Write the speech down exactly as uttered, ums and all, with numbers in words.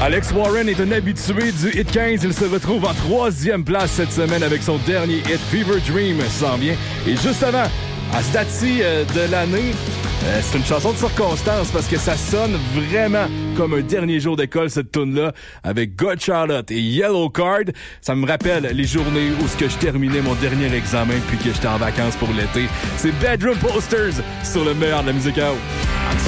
Alex Warren est un habitué du Hit quinze. Il se retrouve en troisième place cette semaine avec son dernier hit, Fever Dream, s'en vient. Et juste avant, à ce date-ci euh, de l'année, euh, c'est une chanson de circonstance parce que ça sonne vraiment comme un dernier jour d'école, cette tune-là, avec God Charlotte et Yellow Card. Ça me rappelle les journées où ce que je terminais mon dernier examen puis que j'étais en vacances pour l'été. C'est Bedroom Posters sur le meilleur de la musique house.